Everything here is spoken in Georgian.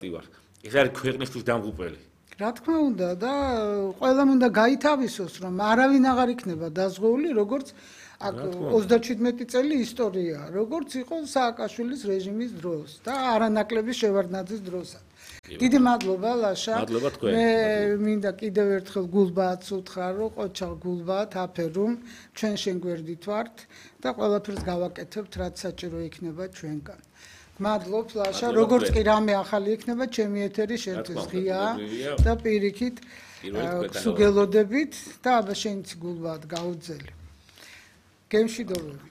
ვარ. ეს არის ქვეყნისთვის დამღუპველი. რა თქმა უნდა და ყველამ უნდა გაითავისოს, რომ არავინ აღარ იქნება დაზღვეული, როგორც აქ 37 წელი ისტორია, როგორც იყო სააკაშვილის რეჟიმის დროს და არანაკლების შევარდნაძის დროსაც. დიდი მადლობა ლაშა. მადლობა თქვენ. მე მინდა კიდევ ერთხელ გულბაათს უთხრა, რომ ყოჩალ გულბაათ აფერუმ ჩვენ შენ გვერდით ვართ და ყველაფერს გავაკეთებთ, რაც საჭირო იქნება ჩვენგან. მადლობ ლაშა, როგორც კი რამე ახალი იქნება, ჩემი ეთერი შენთვის ღია და პირიქით გსუგელოდებით და აბა შენც გულბაათ გაუძელი. გემშვიდობებით.